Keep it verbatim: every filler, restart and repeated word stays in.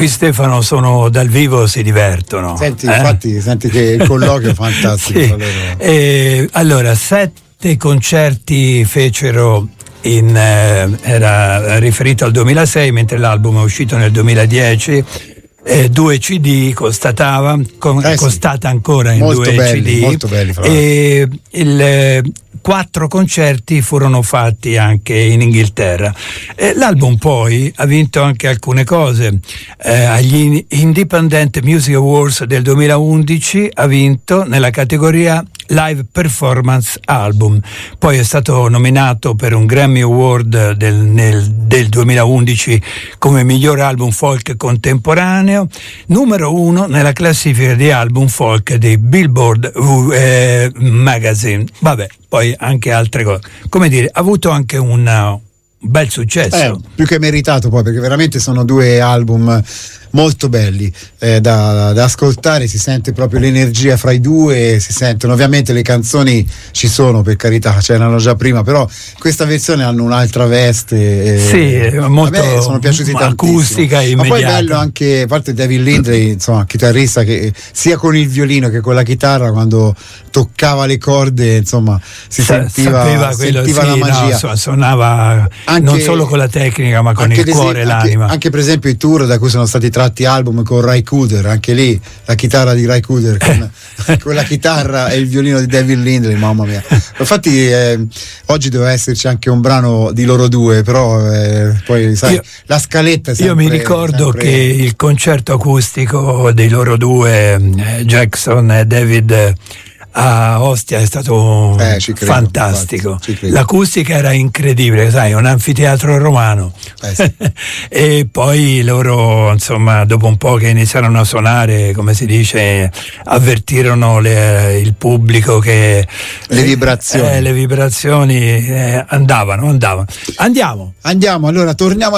lui Stefano sono dal vivo, si divertono. Senti, eh? infatti, senti che il colloquio è fantastico. Sì. Allora. E, allora, sette concerti fecero in, eh, era riferito al duemilasei, mentre l'album è uscito nel duemiladieci. Eh, due C D costatava, con, eh sì. costata ancora in molto due belli, C D. Molto belli, fra e il, eh, quattro concerti furono fatti anche in Inghilterra. Eh, l'album poi ha vinto anche alcune cose. Eh, agli Independent Music Awards del duemilaundici ha vinto nella categoria Live Performance Album, poi è stato nominato per un Grammy Award del, nel, del duemilaundici come miglior album folk contemporaneo, numero uno nella classifica di album folk di Billboard eh, Magazine. Vabbè, poi anche altre cose. Come dire, ha avuto anche un bel successo. Eh, più che meritato poi, perché veramente sono due album molto belli eh, da, da ascoltare, si sente proprio l'energia fra i due, si sentono ovviamente le canzoni, ci sono per carità, c'erano già prima, però questa versione hanno un'altra veste eh, sì, molto a me sono piaciuti acustica, tantissimo. Ma poi è immediata. bello anche, a parte David Lindley, insomma, chitarrista che sia con il violino che con la chitarra, quando toccava le corde, insomma, si Sa- sentiva, sapeva quello, sentiva sì, la magia. no, suonava Anche, non solo con la tecnica ma con il cuore e l'anima. Anche, anche per esempio i tour da cui sono stati tratti album con Ry Cooder, anche lì la chitarra di Ry Cooder con, con la chitarra e il violino di David Lindley, mamma mia. Infatti eh, oggi doveva esserci anche un brano di loro due, però eh, poi sai, io, la scaletta è sempre, io mi ricordo sempre... che il concerto acustico dei loro due, eh, Jackson e David, a Ostia è stato eh, ci credo, fantastico. Infatti, ci credo. L'acustica era incredibile, sai, un anfiteatro romano. Eh sì. E poi loro, insomma, dopo un po' che iniziarono a suonare, come si dice, avvertirono le, il pubblico che le vibrazioni, eh, le vibrazioni eh, andavano, andavano. Andiamo. Andiamo, allora torniamo